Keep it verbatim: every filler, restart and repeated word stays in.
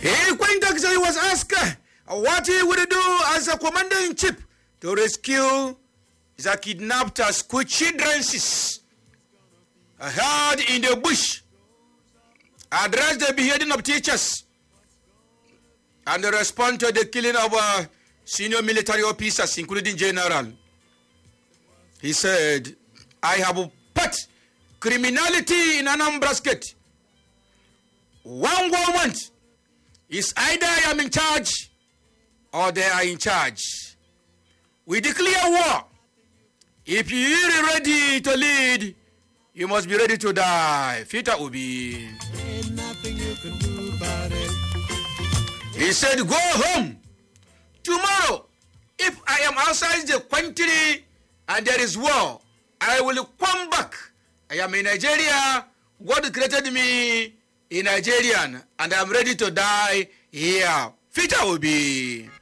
He was asked what he would do as a commander-in-chief to rescue the kidnapped school children held in the bush, address the beheading of teachers, and respond to the killing of uh, senior military officers, including general. He said, I have put criminality in Anambra State. One government is either I am in charge or they are in charge. We declare war. If you are ready to lead, you must be ready to die. Fita Obi. He said, go home. Tomorrow, if I am outside the country and there is war, I will come back. I am in Nigeria. God created me in Nigerian, and I am ready to die here. Fita Obi.